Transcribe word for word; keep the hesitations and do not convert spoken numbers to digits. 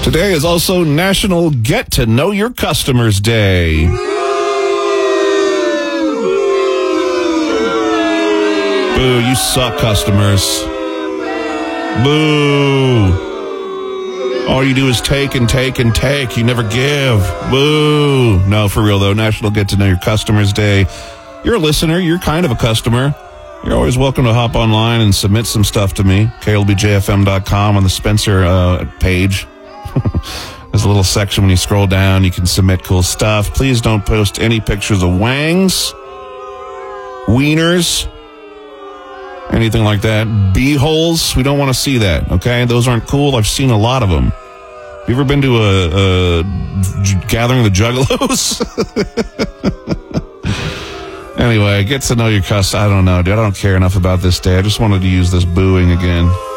Today is also National Get to Know Your Customers Day. Boo, you suck, customers. Boo. All you do is take and take and take. You never give. Boo. No, for real, though. National Get to Know Your Customers Day. You're a listener. You're kind of a customer. You're always welcome to hop online and submit some stuff to me. K L B J F M dot com on the Spencer uh, page. There's a little section when you scroll down. You can submit cool stuff. Please don't post any pictures of wangs, wieners, anything like that. Bee-holes. We don't want to see that, okay? Those aren't cool. I've seen a lot of them. Have you ever been to a, a gathering of the Juggalos? Anyway, get to know your cuss. I don't know, dude. I don't care enough about this day. I just wanted to use this booing again.